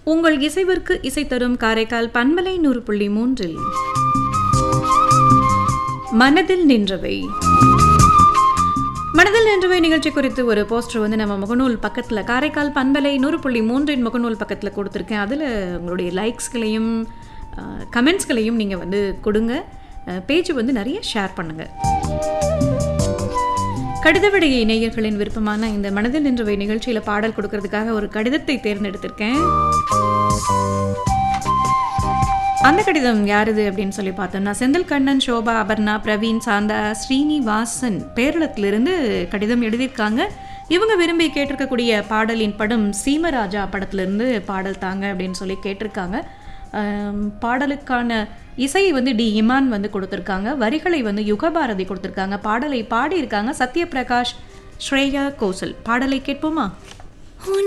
உங்கள் இசைவிற்கு இசை தரும் காரைக்கால் பண்பலை 100.3 மனதில் நின்றவை. மனதில் நின்றவை நிகழ்ச்சி குறித்து ஒரு போஸ்டர் வந்து நம்ம முகநூல் பக்கத்தில் காரைக்கால் பண்பலை 100.3 முகநூல் பக்கத்தில் கொடுத்துருக்கேன். அதில் உங்களுடைய லைக்ஸ்களையும் கமெண்ட்ஸ்களையும் நீங்கள் வந்து கொடுங்க. பேஜ் வந்து நிறைய ஷேர் பண்ணுங்கள். கடித விடையை நேயர்களின் விருப்பமான இந்த மனதில் நின்றவை நிகழ்ச்சியில் பாடல் கொடுக்கறதுக்காக ஒரு கடிதத்தை தேர்ந்தெடுத்திருக்கேன். அந்த கடிதம் யாருது அப்படின்னு சொல்லி பார்த்தோம்னா, செந்தில் கண்ணன், சோபா, அபர்ணா, பிரவீன், சாந்தா, ஸ்ரீனிவாசன் பேரளத்திலிருந்து கடிதம் எழுதியிருக்காங்க. இவங்க விரும்பி கேட்டிருக்கக்கூடிய பாடலின் படம் சீமராஜா படத்திலிருந்து பாடல் தாங்க அப்படின்னு சொல்லி கேட்டிருக்காங்க. பாடலுக்கான இசையை வந்து டி இமான் வந்து கொடுத்துருக்காங்க. வரிகளை வந்து யுகபாரதி கொடுத்துருக்காங்க. பாடலை பாடியிருக்காங்க சத்யபிரகாஷ், ஸ்ரேயா கோசல். பாடலை கேட்போமா?